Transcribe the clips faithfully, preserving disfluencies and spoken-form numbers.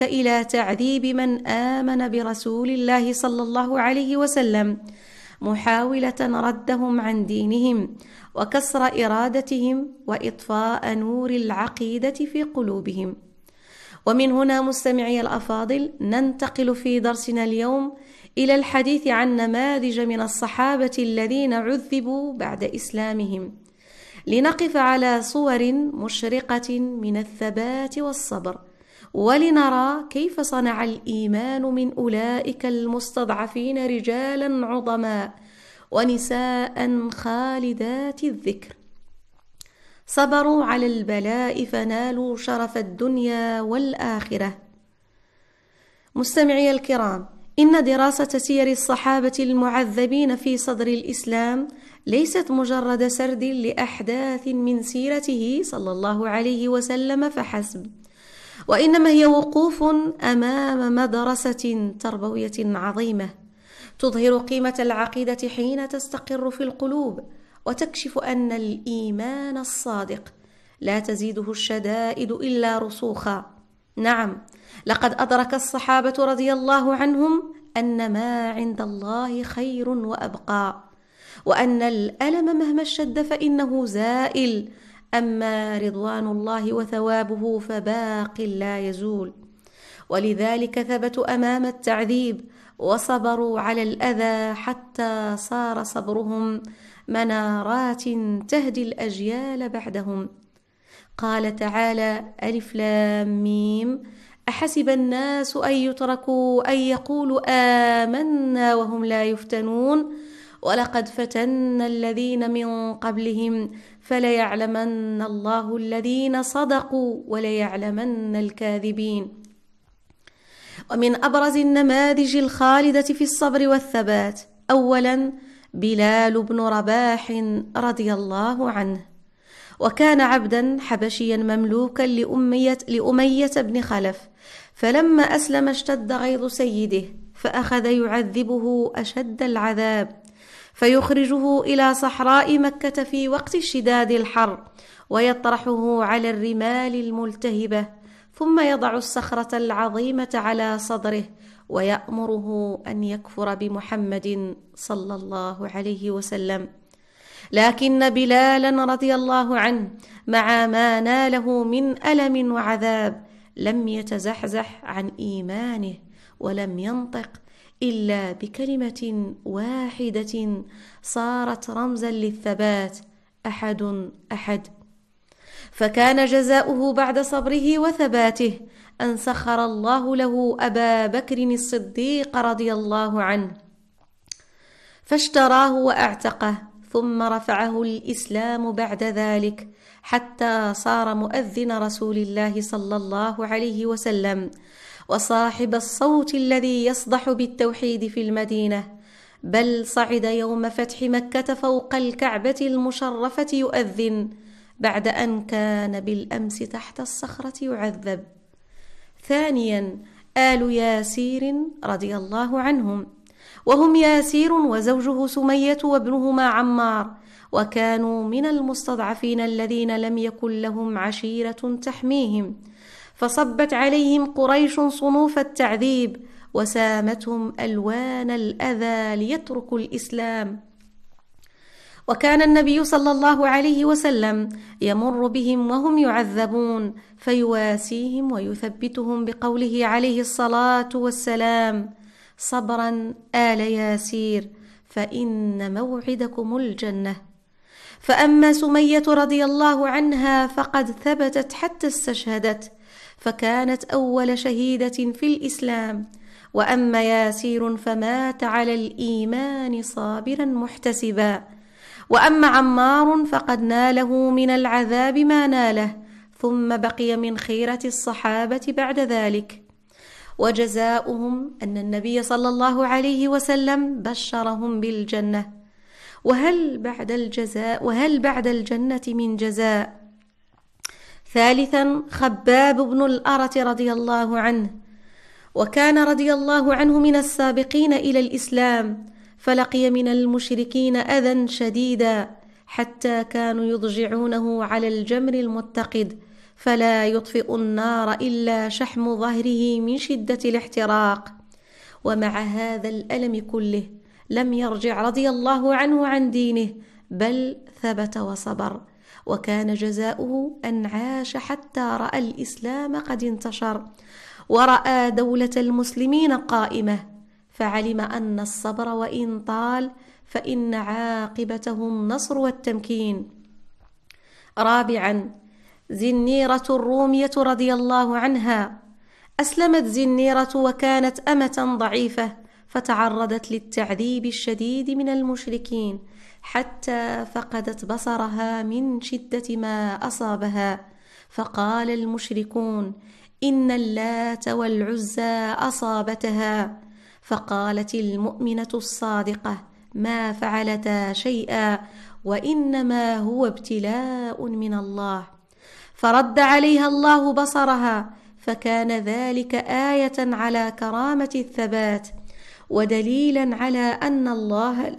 إلى تعذيب من آمن برسول الله صلى الله عليه وسلم، محاولة ردهم عن دينهم وكسر إرادتهم وإطفاء نور العقيدة في قلوبهم. ومن هنا مستمعي الأفاضل ننتقل في درسنا اليوم إلى الحديث عن نماذج من الصحابة الذين عذبوا بعد إسلامهم، لنقف على صور مشرقة من الثبات والصبر، ولنرى كيف صنع الإيمان من أولئك المستضعفين رجالا عظماء ونساء خالدات الذكر، صبروا على البلاء فنالوا شرف الدنيا والآخرة. مستمعي الكرام، إن دراسة سير الصحابة المعذبين في صدر الإسلام ليست مجرد سرد لأحداث من سيرته صلى الله عليه وسلم فحسب، وإنما هي وقوف أمام مدرسة تربوية عظيمة تظهر قيمة العقيدة حين تستقر في القلوب، وتكشف أن الإيمان الصادق لا تزيده الشدائد إلا رسوخا. نعم، لقد أدرك الصحابة رضي الله عنهم أن ما عند الله خير وأبقى، وأن الألم مهما اشتد فإنه زائل، أما رضوان الله وثوابه فباق لا يزول. ولذلك ثبتوا أمام التعذيب وصبروا على الأذى حتى صار صبرهم منارات تهدي الأجيال بعدهم. قال تعالى: ألف لام ميم، أحسب الناس أن يتركوا أن يقولوا آمنا وهم لا يفتنون، ولقد فتنا الذين من قبلهم فليعلمن الله الذين صدقوا وليعلمن الكاذبين. ومن أبرز النماذج الخالدة في الصبر والثبات أولا بلال بن رباح رضي الله عنه، وكان عبدا حبشيا مملوكا لأمية, لأمية بن خلف، فلما أسلم اشتد غيظ سيده فأخذ يعذبه أشد العذاب، فيخرجه إلى صحراء مكة في وقت اشتداد الحر ويطرحه على الرمال الملتهبة، ثم يضع الصخرة العظيمة على صدره ويأمره أن يكفر بمحمد صلى الله عليه وسلم. لكن بلالا رضي الله عنه مع ما ناله من ألم وعذاب لم يتزحزح عن إيمانه، ولم ينطق إلا بكلمة واحدة صارت رمزا للثبات: أحد أحد. فكان جزاؤه بعد صبره وثباته أن سخر الله له أبا بكر الصديق رضي الله عنه، فاشتراه وأعتقه، ثم رفعه الإسلام بعد ذلك حتى صار مؤذن رسول الله صلى الله عليه وسلم، وصاحب الصوت الذي يصدح بالتوحيد في المدينة، بل صعد يوم فتح مكة فوق الكعبة المشرفة يؤذن بعد أن كان بالأمس تحت الصخرة يعذب. ثانيا آل ياسير رضي الله عنهم، وهم ياسير وزوجه سمية وابنهما عمار، وكانوا من المستضعفين الذين لم يكن لهم عشيرة تحميهم، فصبت عليهم قريش صنوف التعذيب وسامتهم ألوان الأذى ليتركوا الإسلام. وكان النبي صلى الله عليه وسلم يمر بهم وهم يعذبون فيواسيهم ويثبتهم بقوله عليه الصلاة والسلام: صبرا آل ياسير فإن موعدكم الجنة. فأما سمية رضي الله عنها فقد ثبتت حتى استشهدت، فكانت أول شهيدة في الإسلام، وأما ياسير فمات على الإيمان صابرا محتسبا، وأما عمار فقد ناله من العذاب ما ناله، ثم بقي من خيرة الصحابة بعد ذلك. وجزاؤهم أن النبي صلى الله عليه وسلم بشرهم بالجنة. وهل بعد الجزاء وهل بعد الجنة من جزاء؟ ثالثا خباب بن الأرت رضي الله عنه، وكان رضي الله عنه من السابقين إلى الإسلام، فلقي من المشركين أذى شديدا حتى كانوا يضجعونه على الجمر المتقد، فلا يطفئ النار إلا شحم ظهره من شدة الاحتراق. ومع هذا الألم كله لم يرجع رضي الله عنه عن دينه، بل ثبت وصبر، وكان جزاؤه أن عاش حتى رأى الإسلام قد انتشر، ورأى دولة المسلمين قائمة، فعلم أن الصبر وإن طال فإن عاقبته النصر والتمكين. رابعا، زنيرة الرومية رضي الله عنها. أسلمت زنيرة وكانت أمة ضعيفة، فتعرضت للتعذيب الشديد من المشركين حتى فقدت بصرها من شدة ما أصابها. فقال المشركون: إن اللات والعزى أصابتها. فقالت المؤمنة الصادقة: ما فعلتا شيئا، وإنما هو ابتلاء من الله. فرد عليها الله بصرها، فكان ذلك آية على كرامة الثبات، ودليلا على أن الله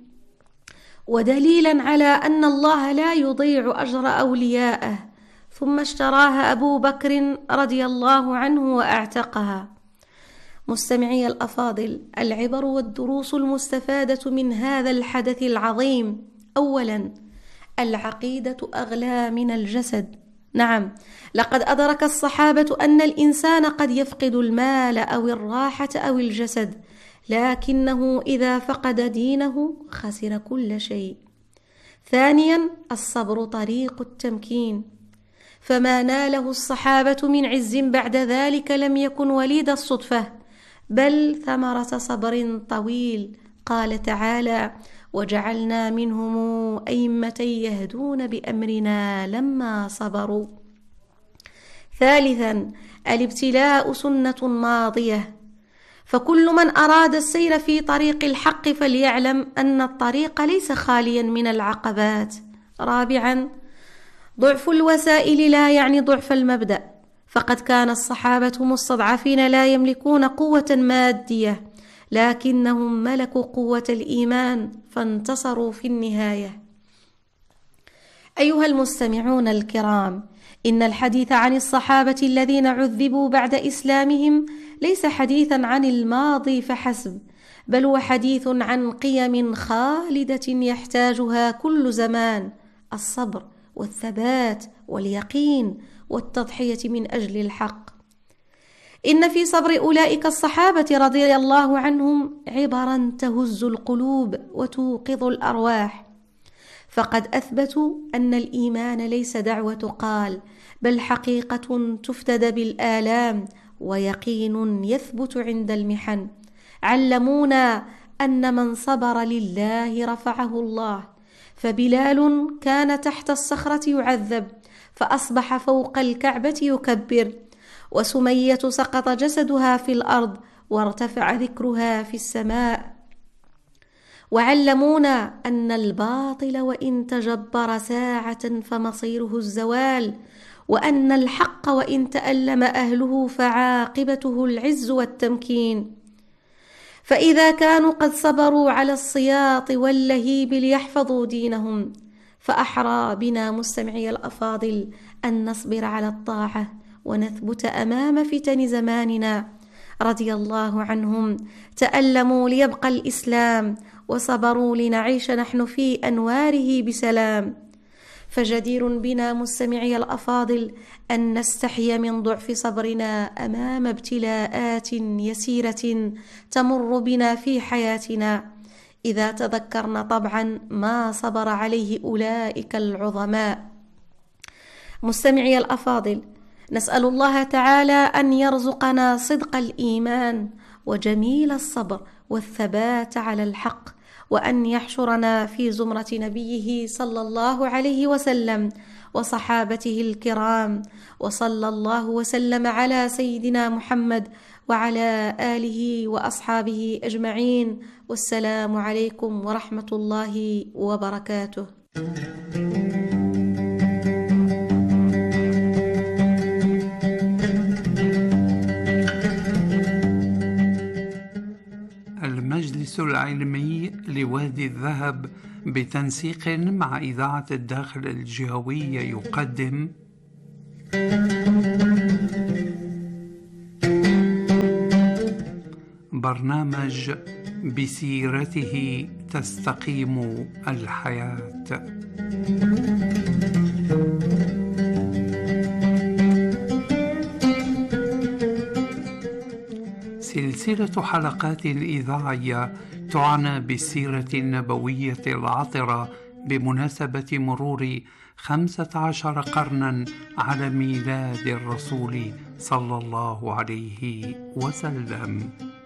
ودليلا على أن الله لا يضيع أجر أوليائه. ثم اشتراها أبو بكر رضي الله عنه وأعتقها. مستمعي الأفاضل، العبر والدروس المستفادة من هذا الحدث العظيم: أولا، العقيدة أغلى من الجسد. نعم، لقد أدرك الصحابة أن الإنسان قد يفقد المال أو الراحة أو الجسد، لكنه إذا فقد دينه خسر كل شيء. ثانيا، الصبر طريق التمكين، فما ناله الصحابة من عز بعد ذلك لم يكن وليد الصدفة، بل ثمرة صبر طويل. قال تعالى: وجعلنا منهم أئمة يهدون بأمرنا لما صبروا. ثالثا، الابتلاء سنة ماضية، فكل من أراد السير في طريق الحق فليعلم أن الطريق ليس خاليا من العقبات. رابعا، ضعف الوسائل لا يعني ضعف المبدأ، فقد كان الصحابة مستضعفين لا يملكون قوة مادية، لكنهم ملكوا قوة الإيمان فانتصروا في النهاية. أيها المستمعون الكرام، إن الحديث عن الصحابة الذين عذبوا بعد إسلامهم ليس حديثا عن الماضي فحسب، بل هو حديث عن قيم خالدة يحتاجها كل زمان: الصبر والثبات واليقين والتضحية من أجل الحق. إن في صبر أولئك الصحابة رضي الله عنهم عبرا تهز القلوب وتوقظ الأرواح، فقد أثبتوا أن الإيمان ليس دعوة قال، بل حقيقة تفتدى بالآلام، ويقين يثبت عند المحن. علمونا أن من صبر لله رفعه الله، فبلال كان تحت الصخرة يعذب فأصبح فوق الكعبة يكبر، وسمية سقط جسدها في الأرض وارتفع ذكرها في السماء. وعلمونا أن الباطل وإن تجبر ساعة فمصيره الزوال، وأن الحق وإن تألم أهله فعاقبته العز والتمكين. فإذا كانوا قد صبروا على الصياط واللهيب ليحفظوا دينهم، فأحرى بنا مستمعي الأفاضل أن نصبر على الطاعة ونثبت أمام فتن زماننا. رضي الله عنهم، تألموا ليبقى الإسلام، وصبروا لنعيش نحن في أنواره بسلام. فجدير بنا مستمعي الأفاضل أن نستحي من ضعف صبرنا أمام ابتلاءات يسيرة تمر بنا في حياتنا، إذا تذكرنا طبعا ما صبر عليه أولئك العظماء. مستمعي الأفاضل، نسأل الله تعالى أن يرزقنا صدق الإيمان وجميل الصبر والثبات على الحق، وأن يحشرنا في زمرة نبيه صلى الله عليه وسلم وصحابته الكرام، وصلى الله وسلم على سيدنا محمد وعلى آله وأصحابه أجمعين، والسلام عليكم ورحمة الله وبركاته. المجلس العلمي لوادي الذهب بتنسيق مع إذاعة الداخل الجهوية يقدم برنامج بسيرته تستقيم الحياة. سلسلة حلقات إذاعية تعنى بالسيرة النبوية العطرة بمناسبة مرور خمسة عشر قرنا على ميلاد الرسول صلى الله عليه وسلم.